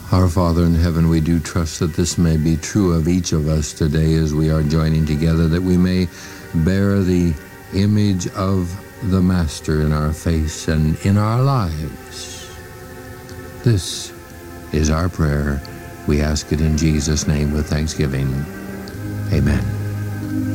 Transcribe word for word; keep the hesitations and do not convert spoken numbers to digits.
Our Father in heaven, we do trust that this may be true of each of us today as we are joining together, that we may bear the image of the Master in our face and in our lives. This is our prayer. We ask it in Jesus' name with thanksgiving. Amen.